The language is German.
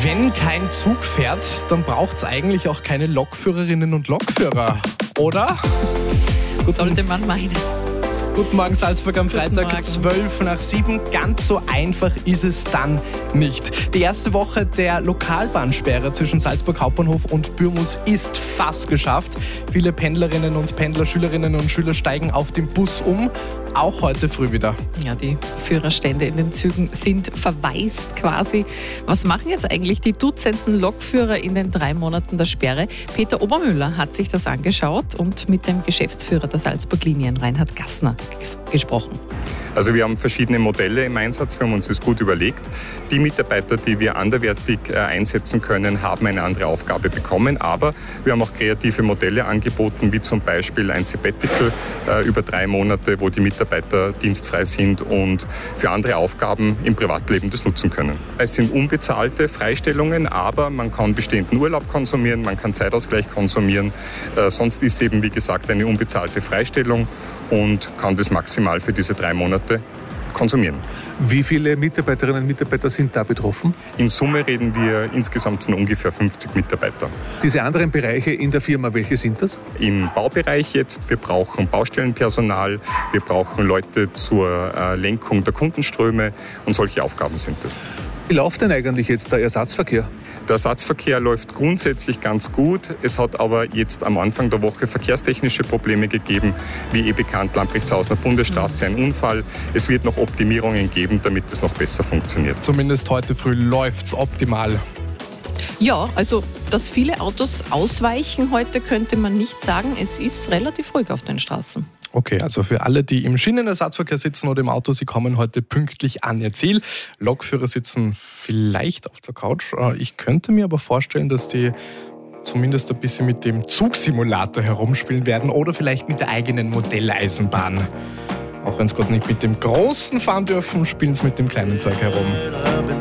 Wenn kein Zug fährt, dann braucht es eigentlich auch keine Lokführerinnen und Lokführer, oder? Sollte man meinen. Guten Morgen Salzburg am Freitag, Morgen. 7:12. Ganz so einfach ist es dann nicht. Die erste Woche der Lokalbahnsperre zwischen Salzburg Hauptbahnhof und Bürmus ist fast geschafft. Viele Pendlerinnen und Pendler, Schülerinnen und Schüler steigen auf den Bus um. Auch heute früh wieder. Ja, die Führerstände in den Zügen sind verwaist quasi. Was machen jetzt eigentlich die Dutzenden Lokführer in den 3 Monaten der Sperre? Peter Obermüller hat sich das angeschaut und mit dem Geschäftsführer der Salzburg Linien, Reinhard Gassner, gesprochen. Also wir haben verschiedene Modelle im Einsatz, wir haben uns das gut überlegt. Die Mitarbeiter, die wir anderweitig einsetzen können, haben eine andere Aufgabe bekommen, aber wir haben auch kreative Modelle angeboten, wie zum Beispiel ein Sabbatical über 3 Monate, wo die Mitarbeiter dienstfrei sind und für andere Aufgaben im Privatleben das nutzen können. Es sind unbezahlte Freistellungen, aber man kann bestehenden Urlaub konsumieren, man kann Zeitausgleich konsumieren. Sonst ist es eben, wie gesagt, eine unbezahlte Freistellung und kann das maximal für diese 3 Monate konsumieren. Wie viele Mitarbeiterinnen und Mitarbeiter sind da betroffen? In Summe reden wir insgesamt von ungefähr 50 Mitarbeitern. Diese anderen Bereiche in der Firma, welche sind das? Im Baubereich jetzt, wir brauchen Baustellenpersonal, wir brauchen Leute zur Lenkung der Kundenströme und solche Aufgaben sind es. Wie läuft denn eigentlich jetzt der Ersatzverkehr? Der Ersatzverkehr läuft grundsätzlich ganz gut. Es hat aber jetzt am Anfang der Woche verkehrstechnische Probleme gegeben, wie bekannt, Lamprechtshausener Bundesstraße, ein Unfall. Es wird noch Optimierungen geben, damit es noch besser funktioniert. Zumindest heute früh läuft's optimal. Ja, also, dass viele Autos ausweichen heute, könnte man nicht sagen. Es ist relativ ruhig auf den Straßen. Okay, also für alle, die im Schienenersatzverkehr sitzen oder im Auto, sie kommen heute pünktlich an ihr Ziel. Lokführer sitzen vielleicht auf der Couch. Ich könnte mir aber vorstellen, dass die zumindest ein bisschen mit dem Zugsimulator herumspielen werden oder vielleicht mit der eigenen Modelleisenbahn. Auch wenn sie gerade nicht mit dem Großen fahren dürfen, spielen sie mit dem kleinen Zeug herum.